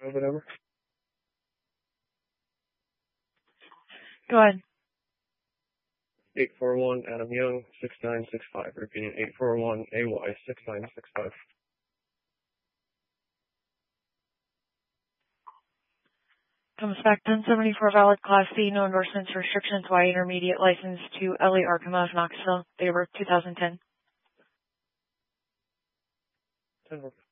Whatever. Go ahead. 841 Adam Young 6965. Repeating 841 AY 6965. Comes back 1074 valid Class C, no endorsements, restrictions, Y intermediate license to Ellie Arkema of Knoxville, date of birth 2010. 10